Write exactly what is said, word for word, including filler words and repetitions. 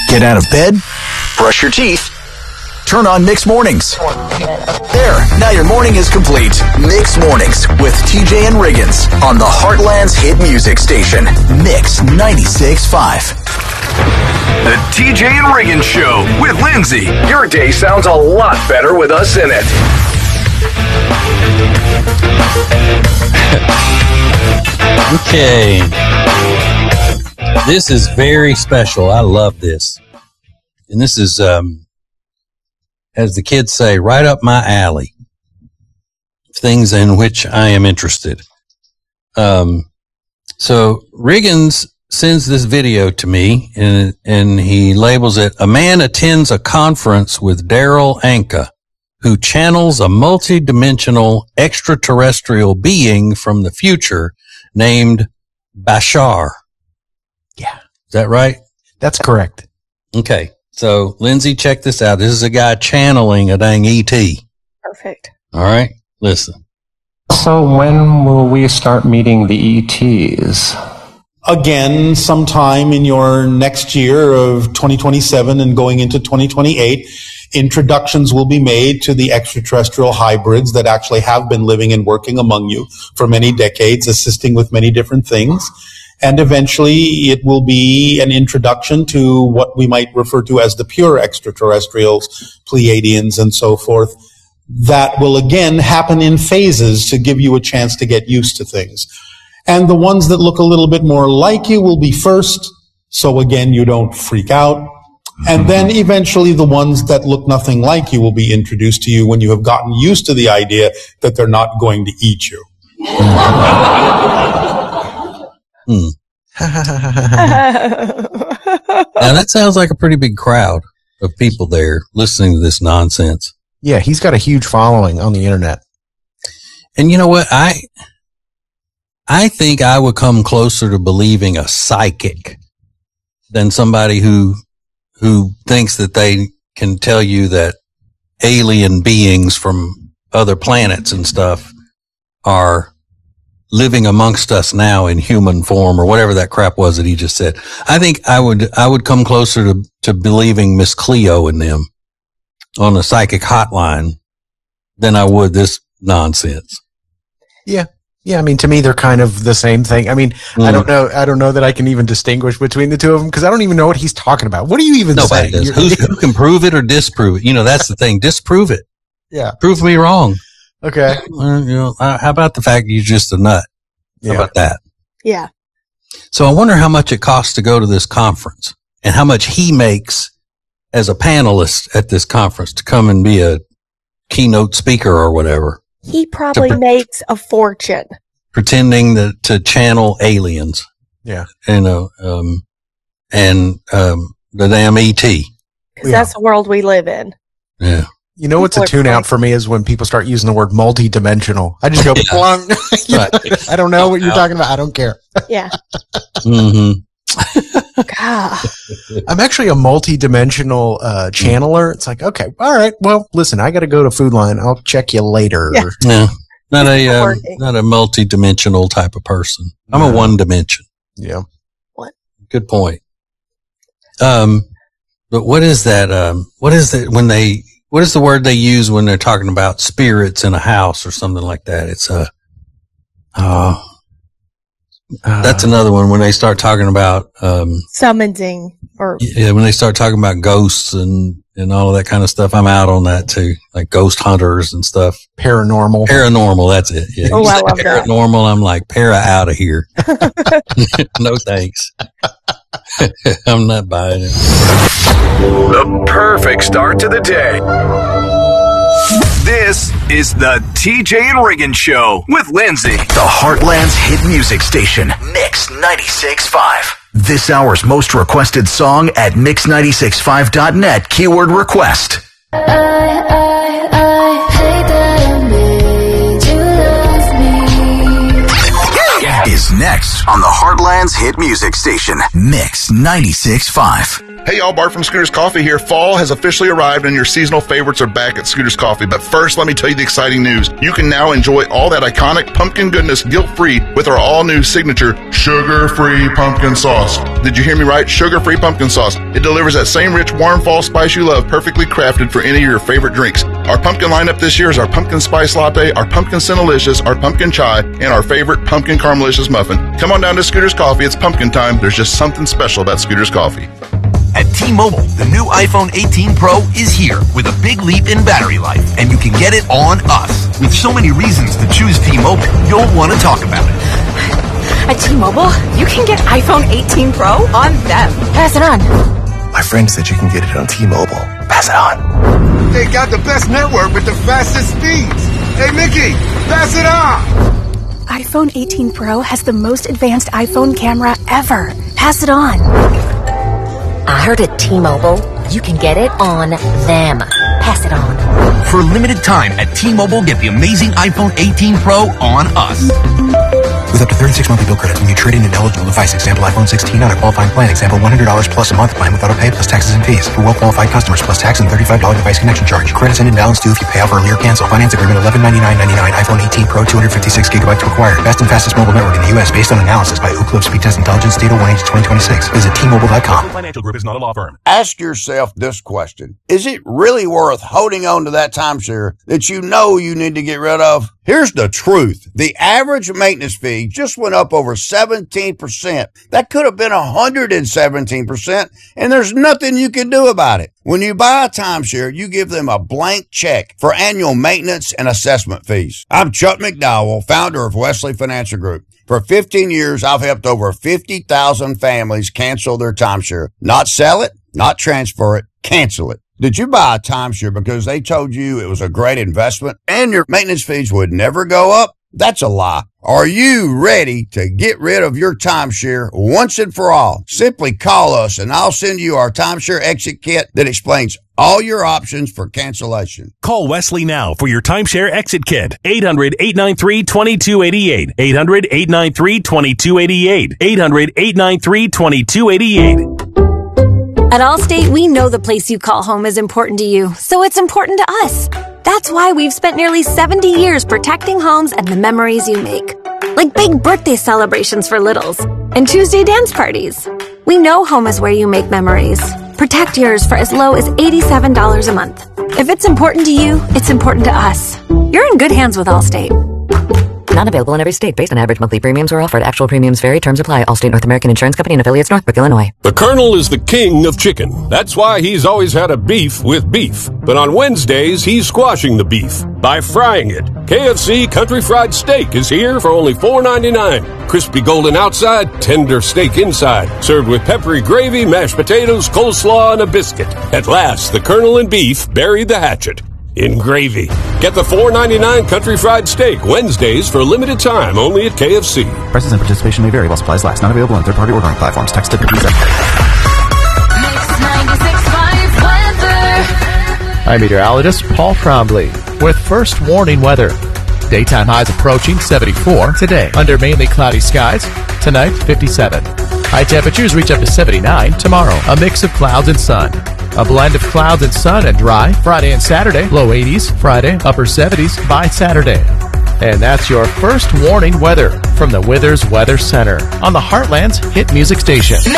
Get out of bed, brush your teeth, turn on Mix Mornings. There, now your morning is complete. Mix Mornings with T J and Riggins on the Heartland's hit music station, Mix ninety-six point five. The T J and Riggins Show with Lindsay. Your day sounds a lot better with us in it. Okay. This is very special. I love this. And this is, um, as the kids say, right up my alley. Things in which I am interested. Um, so Riggins sends this video to me, and and he labels it, "A man attends a conference with Daryl Anka, who channels a multidimensional extraterrestrial being from the future named Bashar." Yeah. Is that right? That's correct. Okay. So, Lindsay, check this out. This is a guy channeling a dang E T. Perfect. All right. Listen. So when will we start meeting the E Ts? Again, sometime in your next year of twenty twenty-seven and going into twenty twenty-eight, introductions will be made to the extraterrestrial hybrids that actually have been living and working among you for many decades, assisting with many different things. And eventually it will be an introduction to what we might refer to as the pure extraterrestrials, Pleiadians and so forth. That will again happen in phases to give you a chance to get used to things. And the ones that look a little bit more like you will be first, so again you don't freak out. And then eventually the ones that look nothing like you will be introduced to you when you have gotten used to the idea that they're not going to eat you. Hmm. Now that sounds like a pretty big crowd of people there listening to this nonsense. Yeah, he's got a huge following on the internet. And you know what? I I think I would come closer to believing a psychic than somebody who who thinks that they can tell you that alien beings from other planets and stuff are living amongst us now in human form, or whatever that crap was that he just said. I think I would, I would come closer to, to believing Miss Cleo and them on a psychic hotline than I would this nonsense. Yeah. Yeah. I mean, to me, they're kind of the same thing. I mean, mm. I don't know. I don't know that I can even distinguish between the two of them because I don't even know what he's talking about. What are you even Nobody saying? Does. Who's, who can prove it or disprove it? You know, that's the thing. Disprove it. Yeah. Prove me wrong. Okay. Well, you know, how about the fact you're just a nut? Yeah. How about that? Yeah. So I wonder how much it costs to go to this conference and how much he makes as a panelist at this conference to come and be a keynote speaker or whatever. He probably pre- makes a fortune. Pretending that, to channel aliens. Yeah. You know, um, and, um, the damn E T. Because yeah. that's the world we live in. Yeah. You know what's a tune out for me is when people start using the word multi-dimensional. I just go, yeah. plunk. Right. I don't know what you're talking about. I don't care. Yeah. Mm-hmm. God. I'm actually a multi-dimensional uh, channeler. It's like, okay, all right. Well, listen, I got to go to Food Line. I'll check you later. Yeah. yeah. Not a uh, not a multi-dimensional type of person. I'm no. a one dimension. Yeah. What? Good point. Um, but what is that? Um, what is that when they? What is the word they use when they're talking about spirits in a house or something like that? It's a, uh, uh, that's another one when they start talking about, um, summoning or, yeah, when they start talking about ghosts and, and all of that kind of stuff. I'm out on that too, like ghost hunters and stuff. Paranormal. Paranormal. That's it. Yeah. Oh, I love that. Paranormal. I'm like, para out of here. No thanks. I'm not buying it. The perfect start to the day. This is the T J and Riggins Show with Lindsay. The Heartland's hit music station, Mix ninety-six point five. This hour's most requested song at mix nine six five dot net, keyword request. I, I, I hate that I made you love me. Is Next on the Heartland's hit music station, Mix ninety-six point five. Hey y'all, Bart from Scooter's Coffee here. Fall has officially arrived and your seasonal favorites are back at Scooter's Coffee. But first, let me tell you the exciting news. You can now enjoy all that iconic pumpkin goodness guilt-free with our all-new signature sugar-free pumpkin sauce. Did you hear me right? Sugar-free pumpkin sauce. It delivers that same rich, warm fall spice you love, perfectly crafted for any of your favorite drinks. Our pumpkin lineup this year is our pumpkin spice latte, our pumpkin Cinnalicious, our pumpkin chai, and our favorite pumpkin caramelicious muffin. Come on down to Scooter's Coffee. It's pumpkin time. There's just something special about Scooter's Coffee. At T-Mobile, the new iPhone eighteen Pro is here with a big leap in battery life, and you can get it on us. With so many reasons to choose T-Mobile, you'll want to talk about it. At T-Mobile, you can get iPhone eighteen Pro on them. Pass it on. My friend said you can get it on T-Mobile. Pass it on. They got the best network with the fastest speeds. Hey, Mickey, pass it on. iPhone eighteen Pro has the most advanced iPhone camera ever. Pass it on. I heard at T-Mobile, you can get it on them. Pass it on. For a limited time at T-Mobile, get the amazing iPhone eighteen Pro on us. With up to thirty-six monthly bill credits when you trade in an eligible device. Example, iPhone sixteen on a qualifying plan. Example, one hundred dollars plus a month plan with auto pay plus taxes and fees. For well-qualified customers plus tax and thirty-five dollars device connection charge. Credits and imbalance due if you pay off early or cancel. Finance agreement eleven ninety-nine ninety-nine. iPhone eighteen Pro two hundred fifty-six gigabytes required. Best and fastest mobile network in the U S based on analysis by Ookla Speed Test Intelligence Data one H twenty twenty-six. Visit T Mobile dot com. Financial Group is not a law firm. Ask yourself this question. Is it really worth holding on to that timeshare that you know you need to get rid of? Here's the truth. The average maintenance fee just went up over seventeen percent. That could have been one hundred seventeen percent, and there's nothing you can do about it. When you buy a timeshare, you give them a blank check for annual maintenance and assessment fees. I'm Chuck McDowell, founder of Wesley Financial Group. For fifteen years, I've helped over fifty thousand families cancel their timeshare. Not sell it, not transfer it, cancel it. Did you buy a timeshare because they told you it was a great investment and your maintenance fees would never go up? That's a lie. Are you ready to get rid of your timeshare once and for all? Simply call us and I'll send you our timeshare exit kit that explains all your options for cancellation. Call Wesley now for your timeshare exit kit. eight hundred, eight nine three, two two eight eight. eight hundred, eight nine three, two two eight eight. eight hundred, eight nine three, two two eight eight. At Allstate, we know the place you call home is important to you, so it's important to us. That's why we've spent nearly seventy years protecting homes and the memories you make. Like big birthday celebrations for littles and Tuesday dance parties. We know home is where you make memories. Protect yours for as low as eighty-seven dollars a month. If it's important to you, it's important to us. You're in good hands with Allstate. Not available in every state based on average monthly premiums or offered. Actual premiums vary. Terms apply. Allstate North American Insurance Company and affiliates, Northbrook, Illinois. The Colonel is the king of chicken. That's why he's always had a beef with beef. But on Wednesdays, he's squashing the beef by frying it. K F C Country Fried Steak is here for only four ninety-nine. Crispy golden outside, tender steak inside. Served with peppery gravy, mashed potatoes, coleslaw, and a biscuit. At last, the Colonel and beef buried the hatchet in gravy. Get the four ninety-nine Country Fried Steak Wednesdays for a limited time only at K F C. Prices and participation may vary while supplies last. Not available on third-party ordering platforms. Text tip reviews. I'm meteorologist Paul Trombley with first warning weather. Daytime highs approaching seventy-four today under mainly cloudy skies. Tonight, fifty-seven. High temperatures reach up to seventy-nine tomorrow. A mix of clouds and sun. A blend of clouds and sun and dry Friday and Saturday. Low eighties Friday, upper seventies by Saturday. And that's your first warning weather from the Withers Weather Center on the Heartland's hit music station.